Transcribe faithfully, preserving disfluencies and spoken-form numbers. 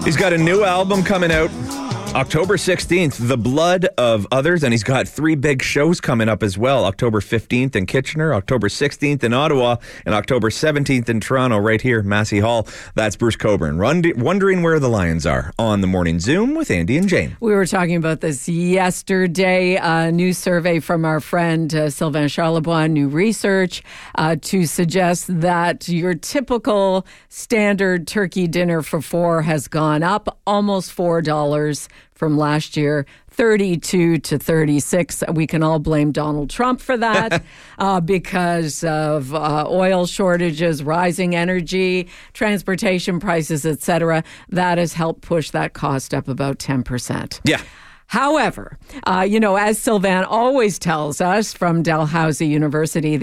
He's got a new album coming out October sixteenth, The Blood of Others, and he's got three big shows coming up as well. October fifteenth in Kitchener, October sixteenth in Ottawa, and October seventeenth in Toronto, right here, Massey Hall. That's Bruce Cockburn, wondering where the Lions are on the Morning Zoom with Andy and Jane. We were talking about this yesterday. A new survey from our friend uh, Sylvain Charlebois, new research uh, to suggest that your typical standard turkey dinner for four has gone up almost four dollars from last year, thirty-two to thirty-six. We can all blame Donald Trump for that uh, because of uh, oil shortages, rising energy, transportation prices, et cetera. That has helped push that cost up about ten percent. Yeah. However, uh, you know, as Sylvain always tells us from Dalhousie University,